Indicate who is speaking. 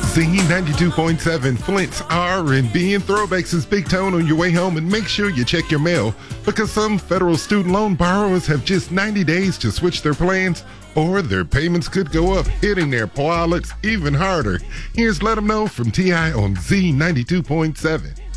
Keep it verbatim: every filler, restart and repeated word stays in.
Speaker 1: Z ninety-two point seven, Flint's R and B and Throwbacks is Big Tone on your way home, and make sure you check your mail because some federal student loan borrowers have just ninety days to switch their plans or their payments could go up, hitting their wallets even harder. Here's Let 'em Know from T I on Z ninety-two point seven.